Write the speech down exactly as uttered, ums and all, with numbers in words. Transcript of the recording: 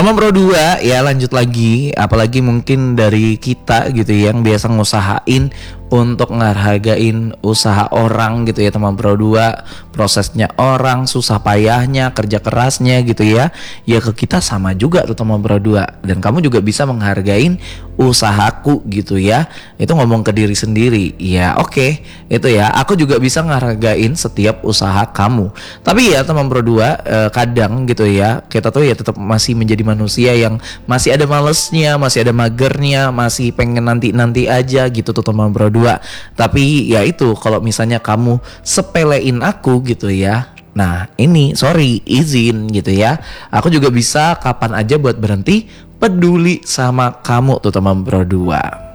Teman Pro dua ya, lanjut lagi. Apalagi mungkin dari kita gitu ya, yang biasa ngusahain untuk ngehargain usaha orang gitu ya teman Pro dua, prosesnya orang, susah payahnya, kerja kerasnya gitu ya. Ya ke kita sama juga tuh teman Pro dua. Dan kamu juga bisa menghargain usahaku gitu ya. Itu ngomong ke diri sendiri. Ya oke, okay, itu ya. Aku juga bisa ngehargain setiap usaha kamu. Tapi ya teman Pro dua, eh, kadang gitu ya, kita tuh ya tetap masih menjadi manusia yang masih ada malesnya, masih ada magernya, masih pengen nanti-nanti aja gitu tuh teman Pro dua. Tapi ya itu, kalau misalnya kamu sepelein aku gitu ya, nah ini sorry, izin gitu ya, aku juga bisa kapan aja buat berhenti peduli sama kamu tuh teman Pro dua.